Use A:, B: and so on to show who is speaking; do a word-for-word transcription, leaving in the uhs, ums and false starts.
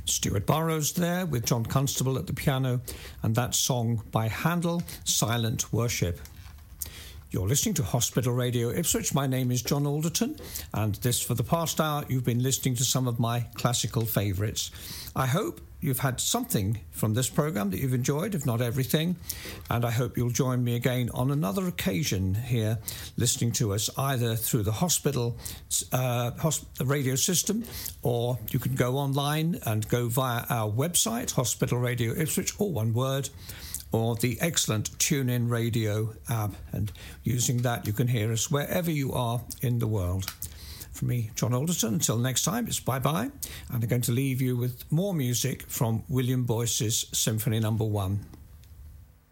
A: Stuart Burrows there with John Constable at the piano, and that song by Handel, Silent Worship. You're listening to Hospital Radio Ipswich. My name is John Alderton, and this for the past hour you've been listening to some of my classical favourites. I hope you've had something from this programme that you've enjoyed, if not everything, and I hope you'll join me again on another occasion here listening to us either through the hospital uh, hosp- radio system, or you can go online and go via our website, Hospital Radio Ipswich, all one word, or the excellent TuneIn Radio app, and using that you can hear us wherever you are in the world. From me, John Alderton, until next time, it's bye-bye, and I'm going to leave you with more music from William Boyce's Symphony Number One.